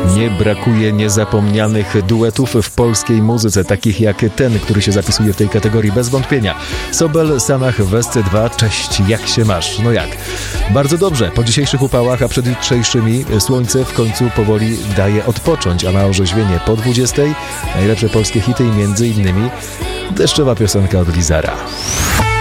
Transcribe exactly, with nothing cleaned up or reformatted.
Nie brakuje niezapomnianych duetów w polskiej muzyce, takich jak ten, który się zapisuje w tej kategorii bez wątpienia. Sobel, Sanach, Westy dwa, cześć, jak się masz? No jak? Bardzo dobrze, po dzisiejszych upałach, a przed jutrzejszymi słońce w końcu powoli daje odpocząć, a na orzeźwienie po dwudziestej najlepsze polskie hity i między innymi deszczowa piosenka od Lizara.